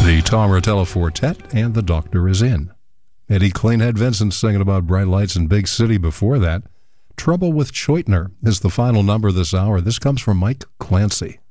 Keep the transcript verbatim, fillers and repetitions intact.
The Tom Rotella Quartet and The Doctor Is In. Eddie Cleanhead Vincent singing about bright lights in Big City before that. Trouble with Choitner is the final number this hour. This comes from Mike Clancy.